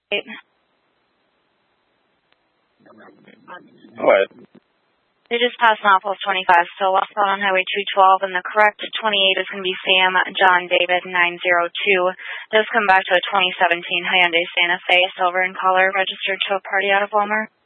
What? They just passed Northwest 25, so westbound on Highway 212, and the correct 28 is going to be Sam John David 902. Does come back to a 2017 Hyundai Santa Fe, silver in color, registered to a party out of Walmart.